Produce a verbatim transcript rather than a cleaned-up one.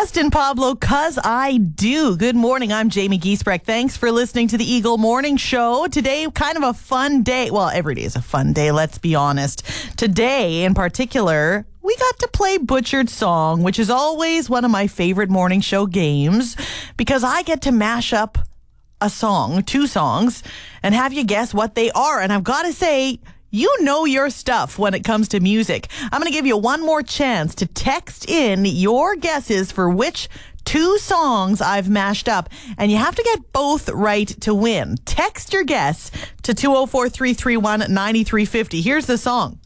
Justin Pablo, Cause I Do. Good morning. I'm Jamie Giesbrecht. Thanks for listening to the Eagle Morning Show. Today, kind of a fun day. Well, every day is a fun day, let's be honest. Today, in particular, we got to play Butchered Song, which is always one of my favorite morning show games because I get to mash up a song, two songs, and have you guess what they are. And I've got to say, you know your stuff when it comes to music. I'm going to give you one more chance to text in your guesses for which two songs I've mashed up. And you have to get both right to win. Text your guess to two oh four, three three one, nine three five oh. Here's the song.